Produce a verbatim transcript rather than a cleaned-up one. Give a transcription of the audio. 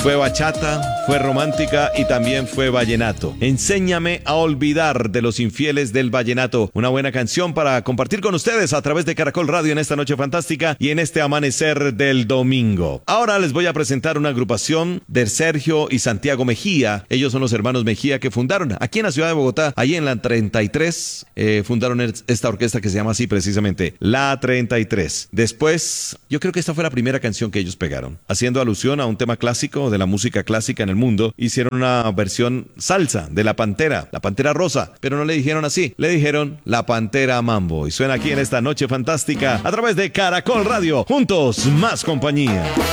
Fue bachata, fue romántica y también fue vallenato. Enséñame a olvidar, de Los Infieles del Vallenato. Una buena canción para compartir con ustedes a través de Caracol Radio en esta noche fantástica y en este amanecer del domingo. Ahora les voy a presentar una agrupación de Sergio y Santiago Mejía. Ellos son los hermanos Mejía que fundaron aquí en la ciudad de Bogotá, allí en la treinta y tres, eh, fundaron esta orquesta que se llama así precisamente, La treinta y tres. Después, yo creo que esta fue la primera canción que ellos pegaron. Haciendo alusión a un tema clásico de la música clásica en el mundo, hicieron una versión salsa de La Pantera, La Pantera Rosa, pero no le dijeron así, le dijeron La Pantera Mambo. Y suena aquí en esta noche fantástica a través de Caracol Radio. Juntos, más compañía.